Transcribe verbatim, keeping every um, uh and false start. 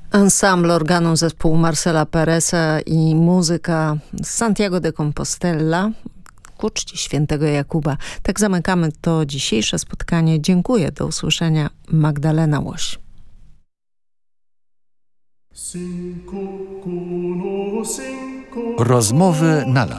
Ensemble organu zespołu Marcela Pereza i muzyka z Santiago de Compostela ku czci świętego Jakuba. Tak zamykamy to dzisiejsze spotkanie. Dziękuję. Do usłyszenia. Magdalena Łoś. Rozmowy na las.